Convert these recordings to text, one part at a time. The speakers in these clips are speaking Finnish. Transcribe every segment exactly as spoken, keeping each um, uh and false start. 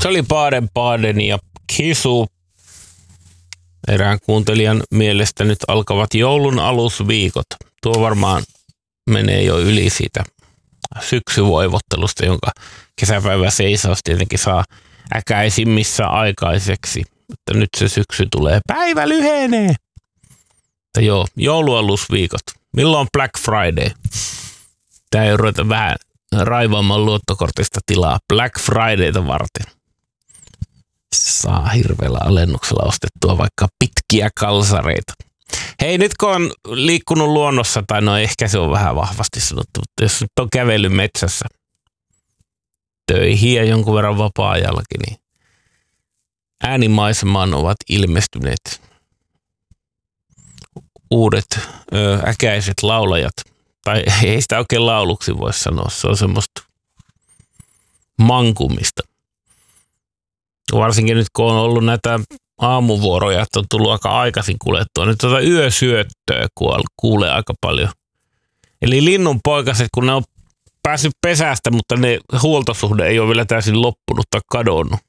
Se oli Baden-Baden ja Kisu. Erään kuuntelijan mielestä nyt alkavat joulun alusviikot. Tuo varmaan menee jo yli siitä syksyvoivottelusta, jonka kesäpäivä seisaus tietenkin saa äkäisimmissä aikaiseksi. Että nyt se syksy tulee. Päivä lyhenee. Että joo, joulualusviikot. Milloin on Black Friday? Tää ei ruveta vähän raivaamaan luottokortista tilaa Black Fridayta varten. Saa hirveällä alennuksella ostettua vaikka pitkiä kalsareita. Hei, nyt kun on liikkunut luonnossa, tai no ehkä se on vähän vahvasti sanottu, mutta jos nyt on kävellyt metsässä töihin ja jonkun verran vapaa-ajallakin, niin äänimaisemaan ovat ilmestyneet uudet ö, äkäiset laulajat. Tai ei sitä oikein lauluksi voi sanoa, se on semmoista mankumista. Varsinkin nyt kun on ollut näitä aamuvuoroja, että on tullut aika aikaisin kuljettua. Nyt tuota yösyöttöä kuulee aika paljon. Eli linnunpoikaset, kun ne on päässyt pesästä, mutta ne huoltosuhde ei ole vielä täysin loppunut tai kadonnut.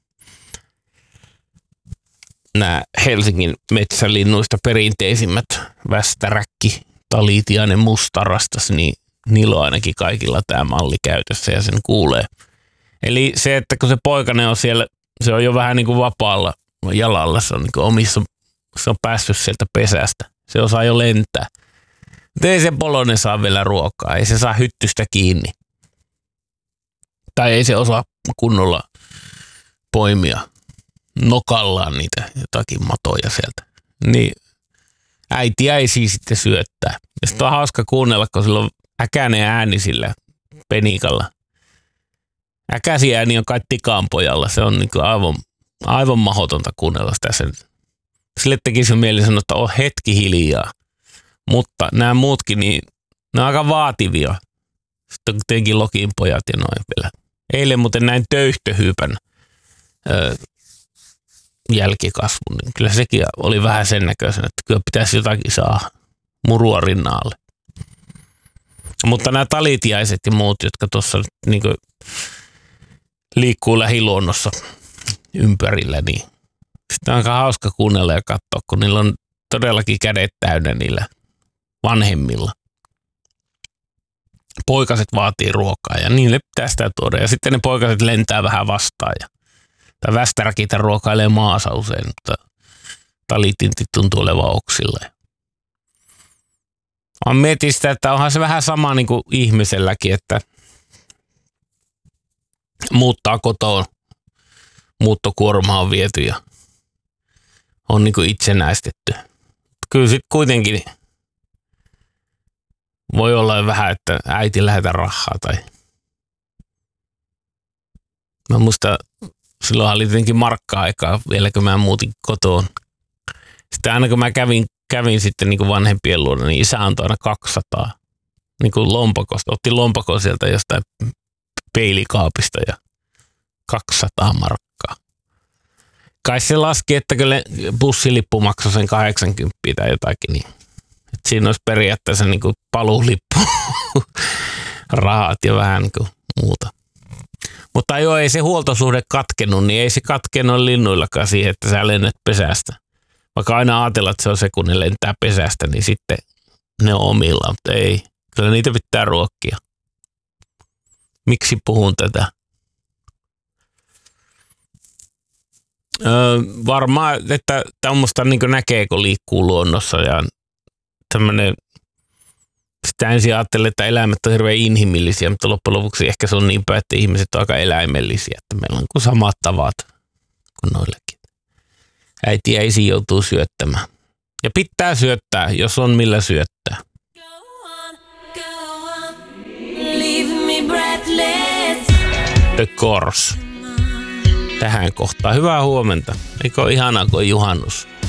Nämä Helsingin metsälinnuista perinteisimmät västäräkki, talitiainen, mustarastas, niin niillä on ainakin kaikilla tämä malli käytössä ja sen kuulee. Eli se, että kun se poikainen on siellä, se on jo vähän niin kuin vapaalla jalalla, se on niin kuin omissa, se on päässyt sieltä pesästä. Se osaa jo lentää. Mutta ei se polonen saa vielä ruokaa, ei se saa hyttystä kiinni. Tai ei se osaa kunnolla poimia nokallaan niitä jotakin matoja sieltä. Niin äiti ei siis sitten syöttää. Ja sitten on hauska kuunnella, kun sillä on äkäinen ääni sillä penikalla. Äkäsi ääni on kai tikanpojalla. Se on niin kuin aivan, aivan mahdotonta kuunnella sitä. Sille tekisi mieli sanoa, että on hetki hiljaa. Mutta nämä muutkin, niin ne on aika vaativia. Sitten on tietenkin Lokin pojat ja noin vielä. Eilen muuten näin töyhtöhyypän öö, jälkikasvun, niin kyllä sekin oli vähän sen näköisen, että kyllä pitäisi jotakin saa murua rinnaalle. Mutta nämä talitiaiset ja muut, jotka tuossa niin kuin liikkuu lähiluonnossa ympärillä, niin sitä on aika hauska kuunnella ja katsoa, kun niillä on todellakin kädet täynnä niillä vanhemmilla. Poikaset vaatii ruokaa ja niille pitää sitä tuoda. Ja sitten ne poikaset lentää vähän vastaan ja tai västäräkitä ruokailee maassa usein, mutta talitintit tuntuu olevan oksilla. Mä mietin sitä, että onhan se vähän sama niin kuin ihmiselläkin, että muuttaa kotoon, muuttokuorma on viety ja on niin kuin itsenäistetty. Kyllä sitten kuitenkin voi olla vähän, että äiti lähetä rahaa tai mä muistan, silloinhan oli tietenkin markka-aikaa vielä, kun mä muutin kotoon. Sitten aina kun mä kävin, kävin sitten niin kuin vanhempien luona, niin isä antoi aina kaksisataa niin kuin lompakosta. Otti lompakon sieltä jostain peilikaapista ja kaksisataa markkaa. Kai se laski, että kyllä bussilippu maksoi sen kahdeksankymmentä tai jotakin. Niin. Et siinä olisi periaatteessa niin kuin paluulippu, rahat ja vähän niin kuin muuta. Mutta joo, ei se huoltosuhde katkenut, niin ei se katkenut linnuillakaan siihen, että sä lennät pesästä. Vaikka aina ajatellaan, että se on se, kun ne lentää pesästä, niin sitten ne on omillaan, mutta ei. Kyllä niitä pitää ruokkia. Miksi puhun tätä? Öö, varmaan, että tämmöistä niin näkee, kun liikkuu luonnossa ja tämmöinen. Sitä ensin ajattelee, että eläimet on hirveän inhimillisiä, mutta loppujen lopuksi ehkä se on niin päin, että ihmiset on aika eläimellisiä, että meillä on kuin samat tavat kuin noillekin. Äiti ja isi joutuu syöttämään. Ja pitää syöttää, jos on millä syöttää. The Course. Tähän kohtaan. Hyvää huomenta. Eikö ole ihanaa, kun on juhannus?